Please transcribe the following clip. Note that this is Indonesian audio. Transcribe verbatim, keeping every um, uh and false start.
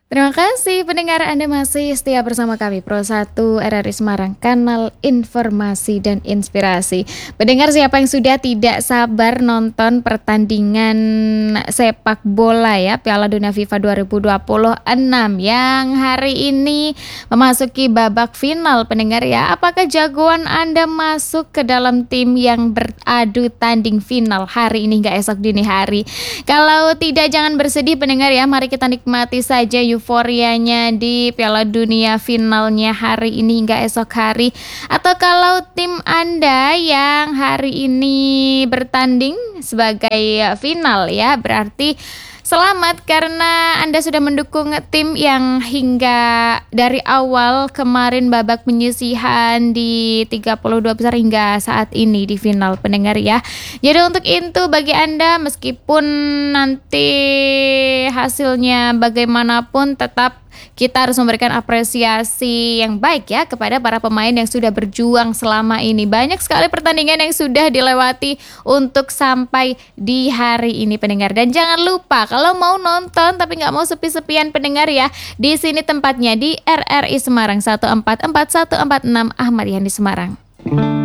Terima kasih pendengar Anda masih setia bersama kami Pro satu R R I Semarang, kanal informasi dan inspirasi. Pendengar siapa yang sudah tidak sabar nonton pertandingan sepak bola ya Piala Dunia FIFA dua ribu dua puluh enam yang hari ini memasuki babak final pendengar ya. Apakah jagoan Anda masuk ke dalam tim yang beradu tanding final hari ini hingga esok dini hari? Kalau tidak jangan bersedih pendengar ya, mari kita nikmati saja euforianya di Piala Dunia finalnya hari ini hingga esok hari. Atau kalau tim Anda yang hari ini bertanding sebagai final ya, berarti selamat karena Anda sudah mendukung tim yang hingga dari awal kemarin babak penyisihan di tiga puluh dua besar hingga saat ini di final pendengar ya. Jadi untuk itu bagi Anda meskipun nanti hasilnya bagaimanapun tetap kita harus memberikan apresiasi yang baik ya kepada para pemain yang sudah berjuang selama ini. Banyak sekali pertandingan yang sudah dilewati untuk sampai di hari ini pendengar. Dan jangan lupa kalau mau nonton tapi nggak mau sepi-sepian pendengar ya, di sini tempatnya di R R I Semarang satu empat empat satu empat enam Ahmad Yani Semarang.